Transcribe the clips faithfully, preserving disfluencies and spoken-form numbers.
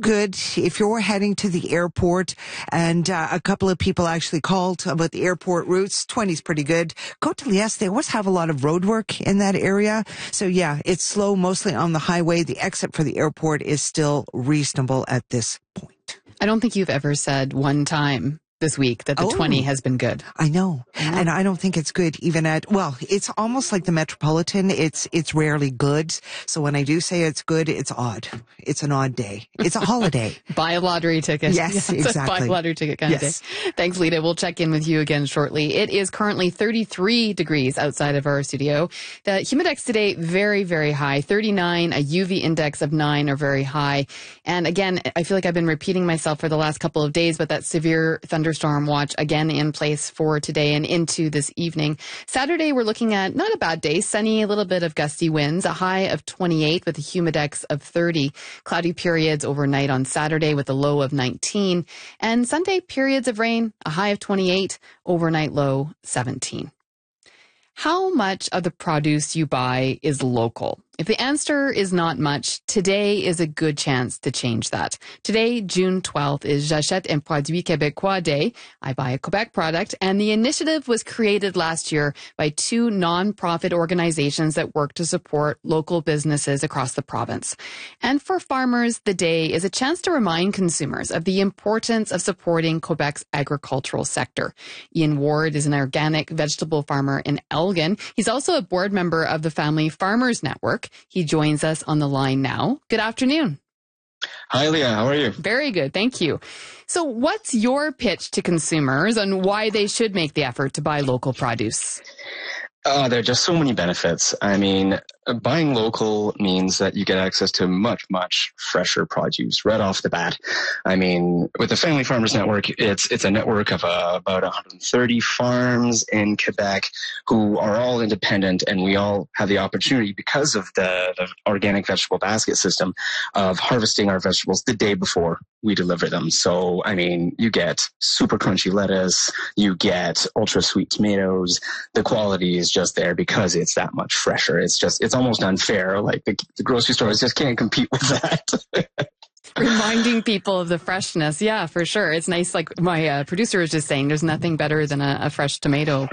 good. If you're heading to the airport, and uh, a couple of people actually called about the airport routes, twenty is pretty good. Côte-de-Liesse, they always have a lot of road work in that area. So yeah, it's slow mostly on the highway. The exit for the airport is still reasonable at this point. I don't think you've ever said one time this week that the oh, twenty has been good. I know. I know. And I don't think it's good even at, well, it's almost like the Metropolitan. It's, it's rarely good. So when I do say it's good, it's odd. It's an odd day. It's a holiday. Buy a lottery ticket. Yes, yeah, exactly. Buy a lottery ticket kind yes. of day. Thanks, Lita. We'll check in with you again shortly. It is currently thirty-three degrees outside of our studio. The humidex today, very, very high. thirty-nine, a U V index of nine are very high. And again, I feel like I've been repeating myself for the last couple of days, but that severe thunderstorm watch again in place for today and into this evening. Saturday, we're looking at not a bad day. Sunny, a little bit of gusty winds, a high of twenty-eight with a humidex of thirty. Cloudy periods overnight on Saturday with a low of nineteen. And Sunday, periods of rain, a high of twenty-eight, overnight low seventeen. How much of the produce you buy is local? If the answer is not much, today is a good chance to change that. Today, June twelfth, is J'achète un produit québécois Day. I buy a Quebec product. And the initiative was created last year by two nonprofit organizations that work to support local businesses across the province. And for farmers, the day is a chance to remind consumers of the importance of supporting Quebec's agricultural sector. Ian Ward is an organic vegetable farmer in Elgin. He's also a board member of the Family Farmers Network. He joins us on the line now. Good afternoon. Hi, Leah. How are you? Very good. Thank you. So what's your pitch to consumers on why they should make the effort to buy local produce? Uh, there are just so many benefits. I mean, buying local means that you get access to much, much fresher produce right off the bat. I mean, with the Family Farmers Network, it's it's a network of uh, about one hundred thirty farms in Quebec who are all independent, and we all have the opportunity, because of the, the organic vegetable basket system, of harvesting our vegetables the day before we deliver them. So, I mean, you get super crunchy lettuce, you get ultra sweet tomatoes. The quality is just there because it's that much fresher. It's just, it's almost unfair. Like the, the grocery stores just can't compete with that. Reminding people of the freshness. Yeah, for sure. It's nice. Like my uh, producer was just saying, there's nothing better than a, a fresh tomato.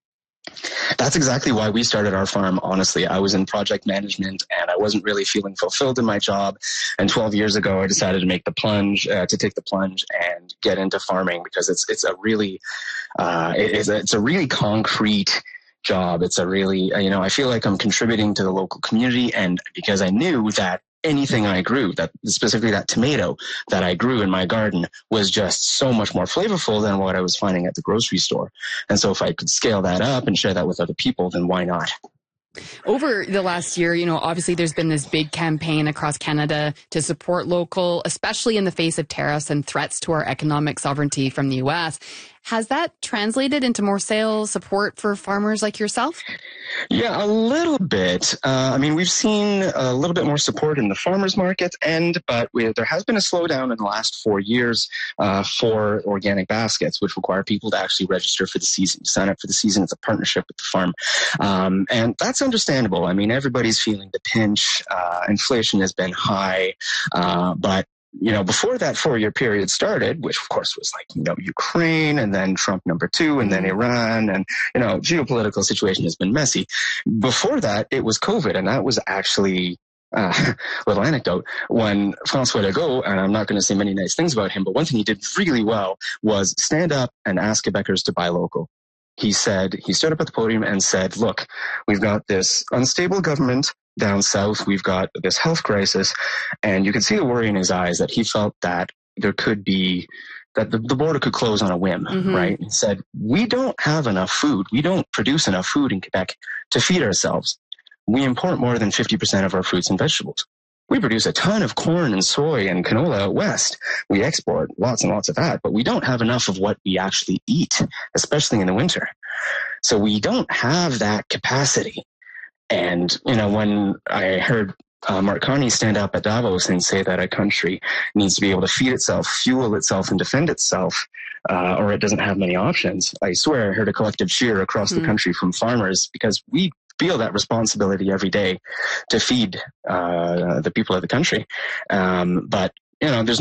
That's exactly why we started our farm. Honestly, I was in project management and I wasn't really feeling fulfilled in my job. And twelve years ago, I decided to make the plunge, uh, to take the plunge and get into farming, because it's, it's a really, uh, it, it's a, it's a really concrete job. It's a really, you know, I feel like I'm contributing to the local community. And because I knew that anything I grew, that specifically that tomato that I grew in my garden, was just so much more flavorful than what I was finding at the grocery store. And so if I could scale that up and share that with other people, then why not? Over the last year, you know, obviously there's been this big campaign across Canada to support local, especially in the face of tariffs and threats to our economic sovereignty from the U S. Has that translated into more sales support for farmers like yourself? Yeah, a little bit. Uh, I mean, we've seen a little bit more support in the farmers market, and but we, there has been a slowdown in the last four years uh, for organic baskets, which require people to actually register for the season, sign up for the season. It's a partnership with the farm, um, and that's understandable. I mean, everybody's feeling the pinch. Uh, inflation has been high, uh, but you know, before that four-year period started, which of course was like, you know, Ukraine and then Trump number two and then Iran, and, you know, geopolitical situation has been messy. Before that, it was COVID, and that was actually uh, little anecdote, when François Legault, and I'm not going to say many nice things about him, but one thing he did really well was stand up and ask Quebecers to buy local. He said, he stood up at the podium and said, look, we've got this unstable government down south, we've got this health crisis, and you could see the worry in his eyes that he felt that there could be, that the, the border could close on a whim, mm-hmm. right? He said, we don't have enough food. We don't produce enough food in Quebec to feed ourselves. We import more than fifty percent of our fruits and vegetables. We produce a ton of corn and soy and canola out west. We export lots and lots of that, but we don't have enough of what we actually eat, especially in the winter. So we don't have that capacity. And, you know, when I heard uh, Mark Carney stand up at Davos and say that a country needs to be able to feed itself, fuel itself, and defend itself, uh, or it doesn't have many options, I swear I heard a collective cheer across mm. the country from farmers, because we feel that responsibility every day to feed uh, the people of the country. Um, but, you know, there's